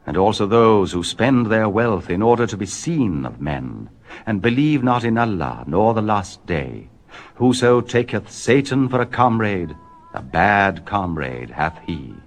and also those who spend their wealth in order to be seen of men, and believe not in Allah nor the last day. Whoso taketh Satan for a comrade, a bad comrade hath he.